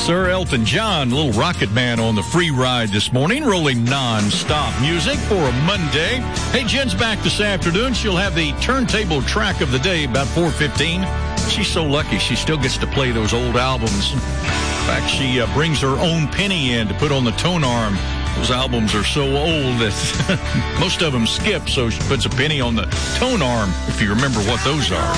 Sir Elton John, Little Rocket Man on the free ride this morning, rolling non-stop music for a Monday. Hey, Jen's back this afternoon. She'll have the turntable track of the day about 4:15. She's so lucky she still gets to play those old albums. In fact, she brings her own penny in to put on the tone arm. Those albums are so old that most of them skip, so she puts a penny on the tone arm, if you remember what those are.